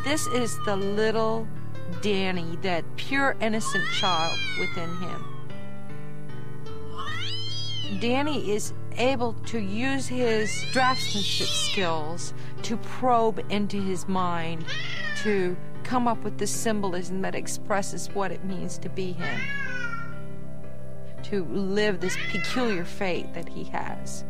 This is the little Danny, that pure, innocent child within him. Danny is able to use his draftsmanship skills to probe into his mind, to come up with the symbolism that expresses what it means to be him, to live this peculiar fate that he has.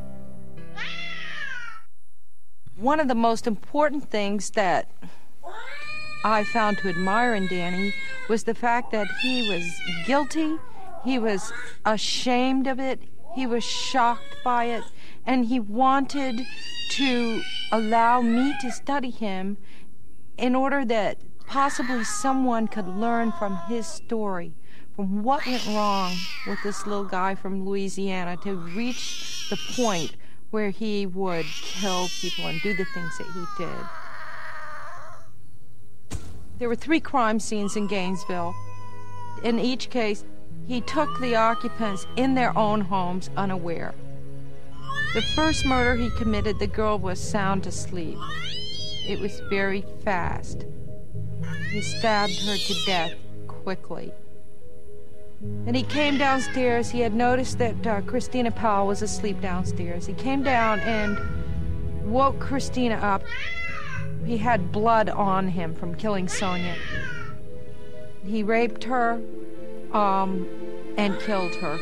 One of the most important things that I found to admire in Danny was the fact that he was guilty, he was ashamed of it, he was shocked by it, and he wanted to allow me to study him in order that possibly someone could learn from his story, from what went wrong with this little guy from Louisiana to reach the point where he would kill people and do the things that he did. There were 3 crime scenes in Gainesville. In each case, he took the occupants in their own homes unaware. The first murder he committed, the girl was sound asleep. It was very fast. He stabbed her to death quickly. And he came downstairs. He had noticed that Christina Powell was asleep downstairs. He came down and woke Christina up. He had blood on him from killing Sonia. He raped her and killed her.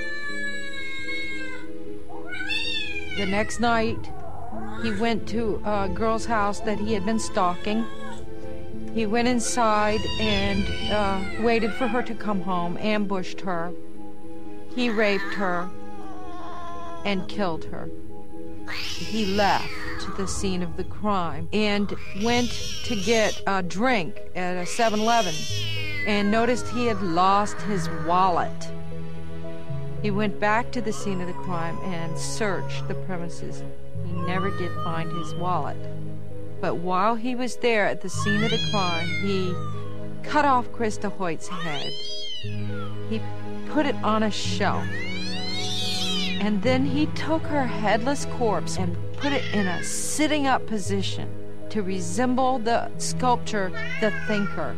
The next night, he went to a girl's house that he had been stalking. He went inside and waited for her to come home, ambushed her. He raped her and killed her. He left the scene of the crime and went to get a drink at a 7-Eleven and noticed he had lost his wallet. He went back to the scene of the crime and searched the premises. He never did find his wallet. But while he was there at the scene of the crime, he cut off Krista Hoyt's head. He put it on a shelf. And then he took her headless corpse and put it in a sitting-up position to resemble the sculpture, The Thinker.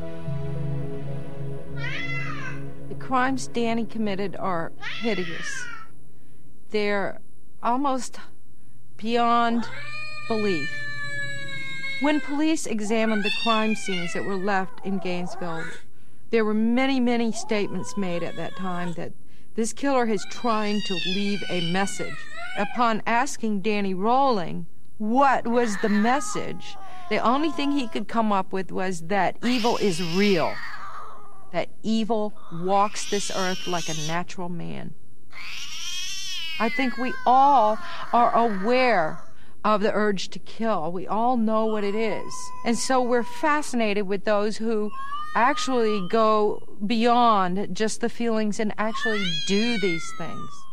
The crimes Danny committed are hideous. They're almost beyond belief. When police examined the crime scenes that were left in Gainesville, there were many, many statements made at that time that this killer is trying to leave a message. Upon asking Danny Rolling what was the message, the only thing he could come up with was that evil is real, that evil walks this earth like a natural man. I think we all are aware of the urge to kill. We all know what it is. And so we're fascinated with those who actually go beyond just the feelings and actually do these things.